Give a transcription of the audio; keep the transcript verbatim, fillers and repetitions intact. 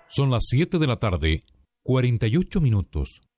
Son las siete de la tarde, cuarenta y ocho minutos.